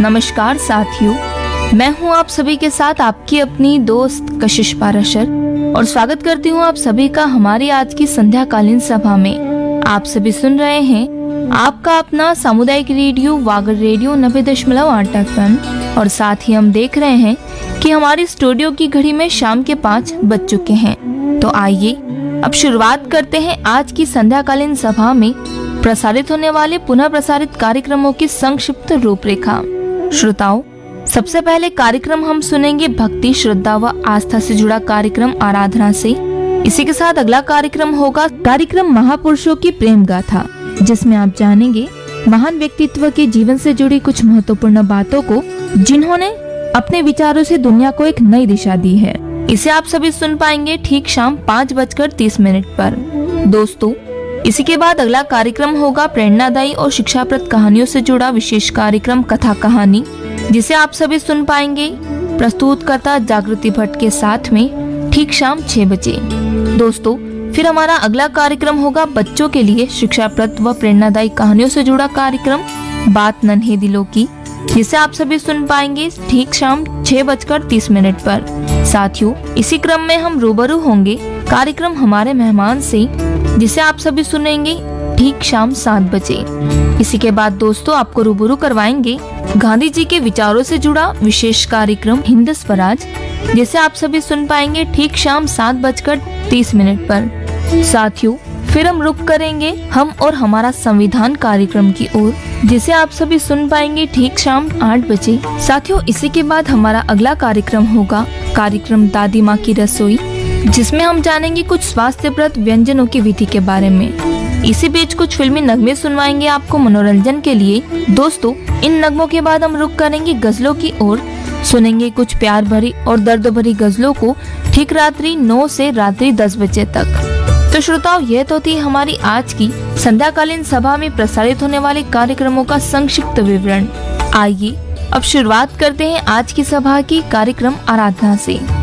नमस्कार साथियों, मैं हूं आप सभी के साथ आपकी अपनी दोस्त कशिश पाराशर और स्वागत करती हूं आप सभी का हमारी आज की संध्याकालीन सभा में। आप सभी सुन रहे हैं आपका अपना सामुदायिक रेडियो वागर रेडियो 90.8 FM और साथ ही हम देख रहे हैं कि हमारी स्टूडियो की घड़ी में शाम के 5 बज चुके हैं। तो आइए अब शुरुआत करते हैं आज की संध्याकालीन सभा में प्रसारित होने वाले पुनः प्रसारित कार्यक्रमों की संक्षिप्त रूपरेखा। श्रोताओं, सबसे पहले कार्यक्रम हम सुनेंगे भक्ति, श्रद्धा व आस्था से जुड़ा कार्यक्रम आराधना से। इसी के साथ अगला कार्यक्रम होगा कार्यक्रम महापुरुषों की प्रेम गाथा, जिसमें आप जानेंगे महान व्यक्तित्व के जीवन से जुड़ी कुछ महत्वपूर्ण बातों को, जिन्होंने अपने विचारों से दुनिया को एक नई दिशा दी है। इसे आप सभी सुन पाएंगे ठीक शाम 5:30 पर। दोस्तों, इसी के बाद अगला कार्यक्रम होगा प्रेरणादायी और शिक्षाप्रद कहानियों से जुड़ा विशेष कार्यक्रम कथा कहानी, जिसे आप सभी सुन पाएंगे प्रस्तुतकर्ता जागृति भट्ट के साथ में ठीक शाम 6 बजे। दोस्तों, फिर हमारा अगला कार्यक्रम होगा बच्चों के लिए शिक्षाप्रद व प्रेरणादायी कहानियों से जुड़ा कार्यक्रम बात नन्हे दिलों की, जिसे आप सभी सुन पाएंगे ठीक शाम 6:30 पर। साथियों, इसी क्रम में हम रूबरू होंगे कार्यक्रम हमारे मेहमान से, जिसे आप सभी सुनेंगे ठीक शाम 7 बजे। इसी के बाद दोस्तों आपको रूबरू करवाएंगे गांधी जी के विचारों से जुड़ा विशेष कार्यक्रम हिंद स्वराज, जिसे आप सभी सुन पाएंगे ठीक शाम 7:30 पर। साथियों, फिर हम रुक करेंगे हम और हमारा संविधान कार्यक्रम की ओर, जिसे आप सभी सुन पाएंगे ठीक शाम 8 बजे। साथियों, इसी के बाद हमारा अगला कार्यक्रम होगा कार्यक्रम दादी माँ की रसोई, जिसमें हम जानेंगे कुछ स्वास्थ्यप्रद व्यंजनों की विधि के बारे में। इसी बीच कुछ फिल्मी नगमे सुनवाएंगे आपको मनोरंजन के लिए। दोस्तों, इन नगमों के बाद हम रुक करेंगे गजलों की ओर, सुनेंगे कुछ प्यार भरी और दर्द भरी गजलों को ठीक रात्रि 9 से रात्रि 10 बजे तक। तो श्रोताओं, यह तो थी हमारी आज की संध्याकालीन सभा में प्रसारित होने वाले कार्यक्रमों का संक्षिप्त विवरण। आइए अब शुरुआत करते हैं आज की सभा की कार्यक्रम आराधना से।